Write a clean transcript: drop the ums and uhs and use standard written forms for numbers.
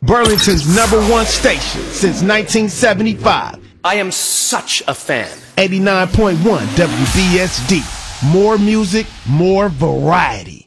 Burlington's #1 station since 1975. I am such a fan. 89.1 WBSD. More music, more variety.